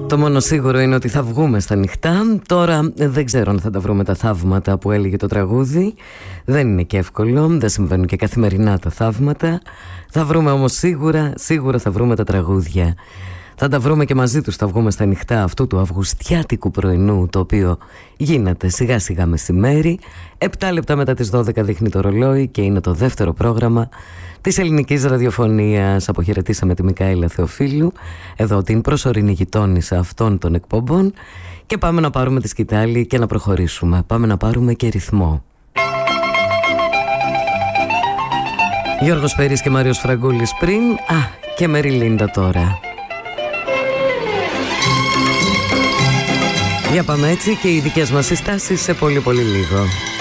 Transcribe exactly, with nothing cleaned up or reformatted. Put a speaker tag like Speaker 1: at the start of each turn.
Speaker 1: Το μόνο σίγουρο είναι ότι θα βγούμε στα νυχτά. Τώρα δεν ξέρω αν θα τα βρούμε τα θαύματα που έλεγε το τραγούδι. Δεν είναι και εύκολο, δεν συμβαίνουν και καθημερινά τα θαύματα. Θα βρούμε όμως σίγουρα, σίγουρα θα βρούμε τα τραγούδια. Θα τα βρούμε και μαζί τους, θα βγούμε στα νυχτά αυτού του αυγουστιάτικου πρωινού, το οποίο γίνεται σιγά σιγά μεσημέρι. Επτά λεπτά μετά τις δώδεκα δείχνει το ρολόι και είναι το δεύτερο πρόγραμμα της ελληνικής ραδιοφωνίας. Αποχαιρετήσαμε τη Μικαέλα Θεοφίλου, εδώ την προσωρινή γειτόνισσα αυτών των εκπομπών, και πάμε να πάρουμε τη σκητάλη και να προχωρήσουμε. Πάμε να πάρουμε και ρυθμό. Γιώργος Περής και Μάριος Φραγκούλης πριν, α, και Μεριλίντα τώρα. Για πάμε έτσι, και οι δικές μας συστάσεις σε πολύ πολύ λίγο.